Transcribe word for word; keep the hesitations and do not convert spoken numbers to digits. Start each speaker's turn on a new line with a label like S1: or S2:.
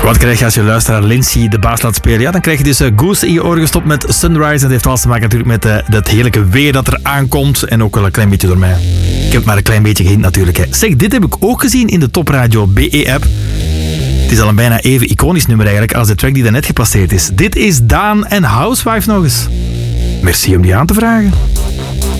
S1: Wat krijg je als je luisteraar Lindsay de baas laat spelen? Ja, dan krijg je dus uh, Goose in je oren gestopt met Sunrise. En dat heeft alles te maken natuurlijk met uh, dat heerlijke weer dat er aankomt. En ook wel een klein beetje door mij. Ik heb het maar een klein beetje gehint natuurlijk. Hè. Zeg, dit heb ik ook gezien in de Top Radio B E-app. Het is al een bijna even iconisch nummer eigenlijk als de track die daarnet gepasseerd is. Dit is Daan en Housewife nog eens. Merci om die aan te vragen.